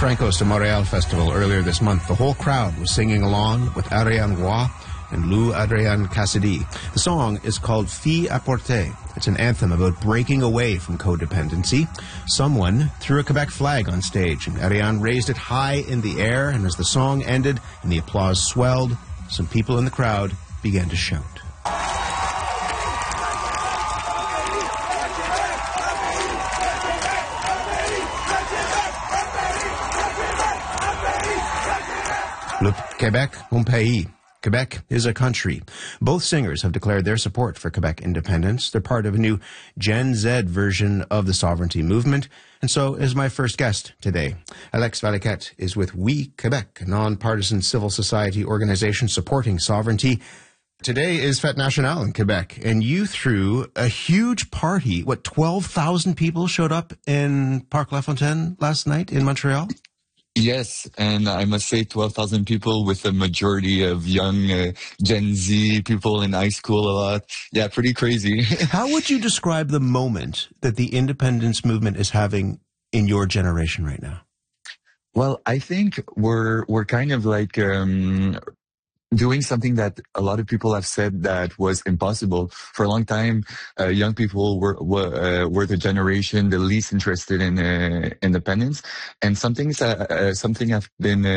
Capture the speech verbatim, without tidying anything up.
Francos de Montreal Festival earlier this month. The whole crowd was singing along with Ariane Roy and Lou Adrian Cassidy. The song is called Fille à Porter. It's an anthem about breaking away from codependency. Someone threw a Quebec flag on stage, and Ariane raised it high in the air, and as the song ended and the applause swelled, some people in the crowd began to shout. Le Québec, mon pays. Quebec is a country. Both singers have declared their support for Quebec independence. They're part of a new Gen Z version of the sovereignty movement. And so is my first guest today. Alex Valiquette is with We Quebec, a nonpartisan civil society organization supporting sovereignty. Today is Fête Nationale in Quebec, and you threw a huge party. What, twelve thousand people showed up in Parc La Fontaine last night in Montreal? Yes, and I must say twelve thousand people with a majority of young uh, Gen Z people in high school a lot. Yeah, pretty crazy. How would you describe the moment that the independence movement is having in your generation right now? Well, I think we're we're kind of like um doing something that a lot of people have said that was impossible. For a long time, uh, young people were were, uh, were the generation the least interested in uh, independence, and something's uh, uh, something have been uh,